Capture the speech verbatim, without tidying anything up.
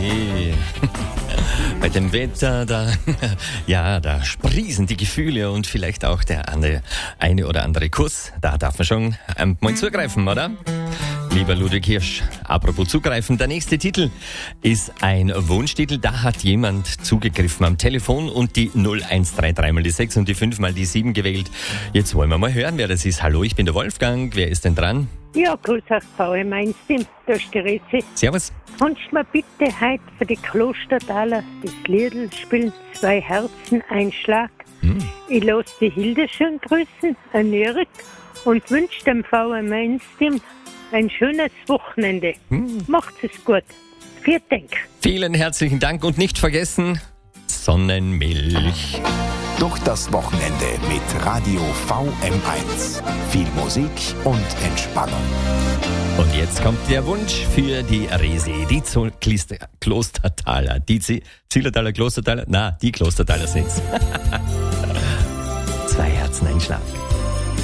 je. Bei dem Wetter, da, ja, da sprießen die Gefühle und vielleicht auch der eine, eine oder andere Kuss. Da darf man schon einmal zugreifen, oder? Lieber Ludwig Hirsch, apropos zugreifen, der nächste Titel ist ein Wunschtitel. Da hat jemand zugegriffen am Telefon und die null eins drei drei mal die sechs und die fünf mal die sieben gewählt. Jetzt wollen wir mal hören, wer das ist. Hallo, ich bin der Wolfgang. Wer ist denn dran? Ja, grüß euch, V M eins Team, da ist die Rezi. Servus. Kannst mir bitte heute für die Klostertaler das Liedl spielen, zwei Herzen, ein Schlag. Hm. Ich lasse die Hilde schön grüßen, ein Erik, und wünsche dem V M eins Team ein schönes Wochenende. Hm. Macht es gut. Vielen Dank. Vielen herzlichen Dank und nicht vergessen, Sonnenmilch. Durch das Wochenende mit Radio V M eins. Viel Musik und Entspannung. Und jetzt kommt der Wunsch für die Resi, die Zo- Klister- Klostertaler. Die Z- Zillertaler Klostertaler? Na, die Klostertaler sind's. Zwei Herzen, ein Schlag.